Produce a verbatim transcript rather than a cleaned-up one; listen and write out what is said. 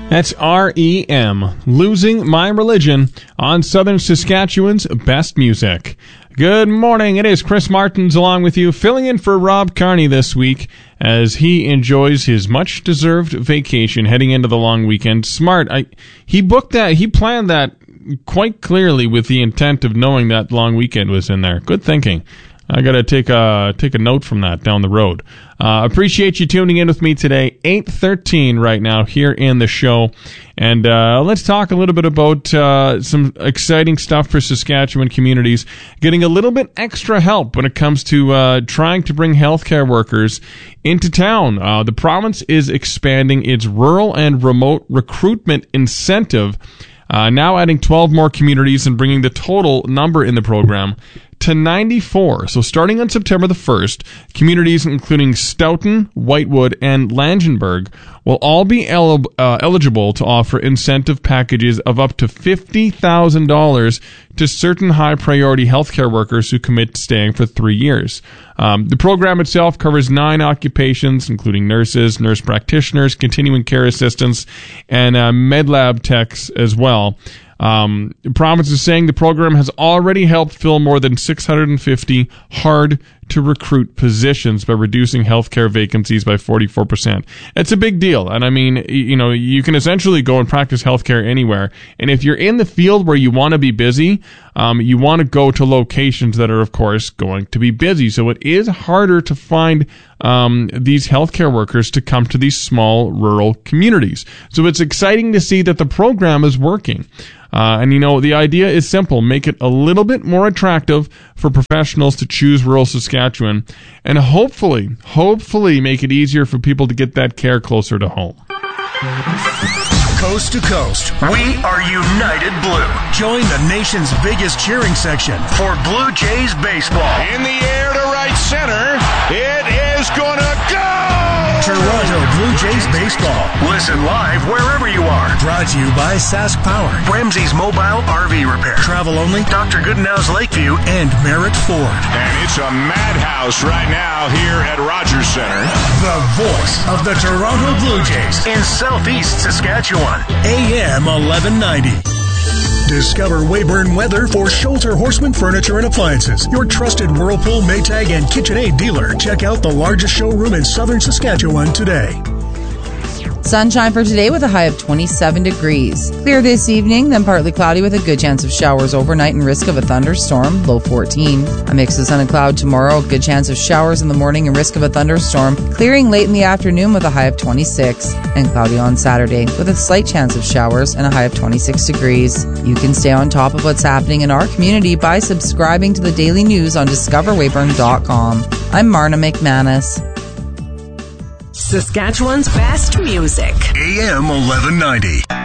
That's R E M, Losing My Religion, on Southern Saskatchewan's Best Music. Good morning, it is Chris Martins along with you, filling in for Rob Carney this week as he enjoys his much-deserved vacation heading into the long weekend. Smart, I, he booked that, he planned that quite clearly with the intent of knowing that long weekend was in there. Good thinking. I got to take a take a note from that down the road. Uh, appreciate you tuning in with me today. eight thirteen right now here in the show. And uh, let's talk a little bit about uh, some exciting stuff for Saskatchewan communities. Getting a little bit extra help when it comes to uh, trying to bring healthcare workers into town. Uh, the province is expanding its rural and remote recruitment incentive, uh, now adding twelve more communities and bringing the total number in the program to ninety-four. So starting on September the first, communities including Stoughton, Whitewood, and Langenburg will all be el- uh, eligible to offer incentive packages of up to fifty thousand dollars to certain high-priority healthcare workers who commit to staying for three years. Um, the program itself covers nine occupations, including nurses, nurse practitioners, continuing care assistants, and uh, med lab techs as well. Um, the province is saying the program has already helped fill more than six hundred fifty hard-to-recruit positions by reducing healthcare vacancies by forty-four percent. It's a big deal, and I mean, you know, you can essentially go and practice healthcare anywhere, and if you're in the field where you want to be busy, um, you want to go to locations that are, of course, going to be busy, so it is harder to find um, these healthcare workers to come to these small rural communities. So it's exciting to see that the program is working. Uh, and, you know, the idea is simple. Make it a little bit more attractive for professionals to choose rural Saskatchewan and hopefully, hopefully make it easier for people to get that care closer to home. Coast to coast, we are United Blue. Join the nation's biggest cheering section for Blue Jays baseball. In the air to right center, it is gonna go! Toronto Blue Jays baseball. Listen live wherever you are. Brought to you by Sask Power, Bremsey's Mobile R V Repair, Travel Only, Doctor Goodenow's Lakeview, and Merritt Ford. And it's a madhouse right now here at Rogers Center. The voice of the Toronto Blue Jays in Southeast Saskatchewan. A M eleven ninety. Discover Weyburn Weather for Sholter Horseman Furniture and Appliances, your trusted Whirlpool, Maytag, and KitchenAid dealer. Check out the largest showroom in southern Saskatchewan today. Sunshine for today with a high of twenty-seven degrees. Clear this evening, then partly cloudy with a good chance of showers overnight and risk of a thunderstorm, low fourteen. A mix of sun and cloud tomorrow, good chance of showers in the morning and risk of a thunderstorm. Clearing late in the afternoon with a high of twenty-six. And cloudy on Saturday with a slight chance of showers and a high of twenty-six degrees. You can stay on top of what's happening in our community by subscribing to the daily news on discover weyburn dot com. I'm Marna McManus. Saskatchewan's best music. A M eleven ninety.